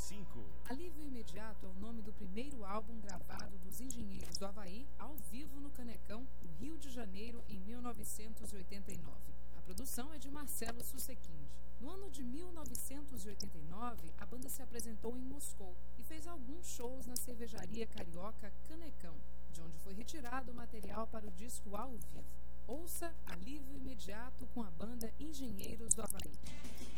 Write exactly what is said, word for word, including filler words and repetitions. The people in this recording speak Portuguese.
cinco. Alívio Imediato é o nome do primeiro álbum gravado dos Engenheiros do Havaí ao vivo no Canecão, no Rio de Janeiro, em mil novecentos e oitenta e nove. A produção é de Marcelo Susequinde. No ano de mil novecentos e oitenta e nove, a banda se apresentou em Moscou e fez alguns shows na cervejaria carioca Canecão, de onde foi retirado o material para o disco ao vivo. Ouça Alívio Imediato com a banda Engenheiros do Havaí.